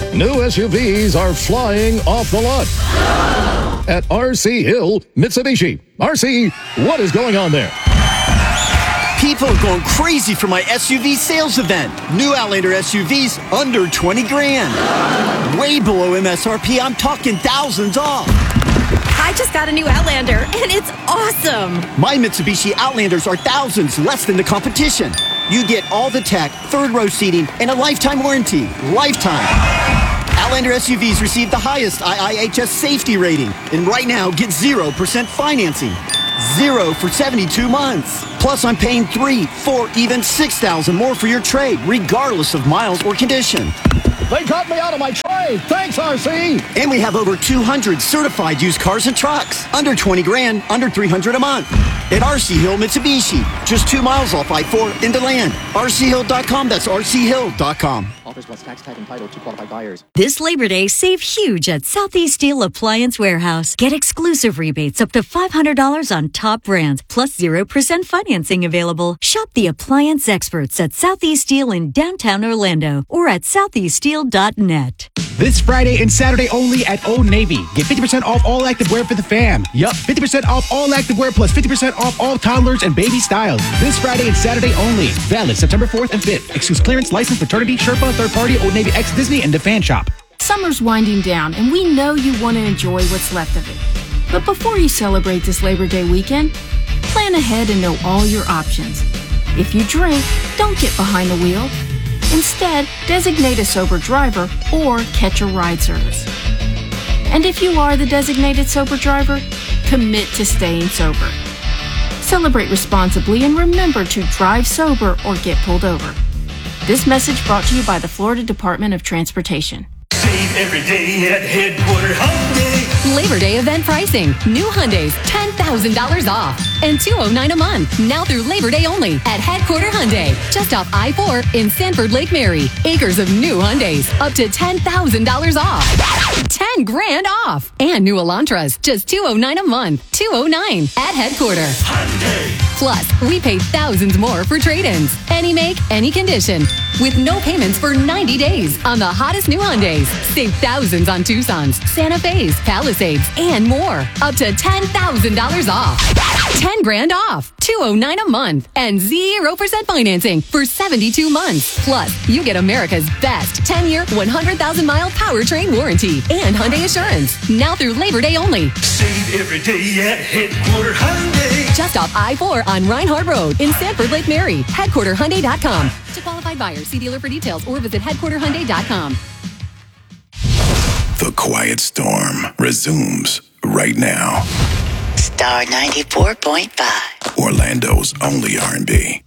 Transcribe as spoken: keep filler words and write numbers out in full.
New S U Vs are flying off the lot at R C Hill Mitsubishi. R C, what is going on there? People are going crazy for my S U V sales event. New Outlander S U Vs under twenty grand. Way below M S R P. I'm talking thousands off. I just got a new Outlander, and it's awesome. My Mitsubishi Outlanders are thousands less than the competition. You get all the tech, third row seating, and a lifetime warranty. Lifetime. Outlander S U Vs receive the highest I I H S safety rating. And right now, get zero percent financing. Zero for seventy-two months. Plus, I'm paying three, four, even six thousand more for your trade, regardless of miles or condition. They got me out of my trade. Thanks, R C. And we have over two hundred certified used cars and trucks. Under twenty grand, under three hundred a month. At R C Hill Mitsubishi. Just two miles off I four into land. R C hill dot com. That's R C hill dot com. Offers plus tax tag and title to qualified buyers. This Labor Day, save huge at Southeast Steel Appliance Warehouse. Get exclusive rebates up to five hundred dollars on top brands, plus zero percent financing available. Shop the appliance experts at Southeast Steel in downtown Orlando or at southeast steel dot net. This Friday and Saturday only at Old Navy. Get fifty percent off all activewear for the fam. Yup, fifty percent off all activewear plus fifty percent off all toddlers and baby styles. This Friday and Saturday only. Valid September fourth and fifth. Excludes clearance, license, fraternity, Sherpa, third party, Old Navy, X Disney, and the Fan Shop. Summer's winding down, and we know you want to enjoy what's left of it. But before you celebrate this Labor Day weekend, plan ahead and know all your options. If you drink, don't get behind the wheel. Instead, designate a sober driver or catch a ride service. And if you are the designated sober driver, commit to staying sober. Celebrate responsibly and remember to drive sober or get pulled over. This message brought to you by the Florida Department of Transportation. Save every day at Headquarter Hyundai. Labor Day event pricing. New Hyundais, ten thousand dollars off. And two hundred nine dollars a month. Now through Labor Day only at Headquarter Hyundai. Just off I four in Sanford Lake Mary. Acres of new Hyundais. Up to ten thousand dollars off. ten grand off. And new Elantras. Just two hundred nine dollars a month. two hundred nine dollars at Headquarter. Hyundai. Plus, we pay thousands more for trade-ins. Any make, any condition. With no payments for ninety days on the hottest new Hyundais. Save thousands on Tucsons, Santa Fe's, Palisades, and more. Up to ten thousand dollars off. ten grand off. two hundred nine dollars a month. And zero percent financing for seventy-two months. Plus, you get America's best ten-year, one hundred thousand mile powertrain warranty and Hyundai Assurance. Now through Labor Day only. Save every day at Headquarter Hyundai. Just off I four on Reinhardt Road in Sanford Lake Mary. Headquarter Hyundai dot com. To qualified buyers, see dealer for details or visit Headquarter Hyundai dot com. The Quiet Storm resumes right now. Star ninety-four point five. Orlando's only R and B.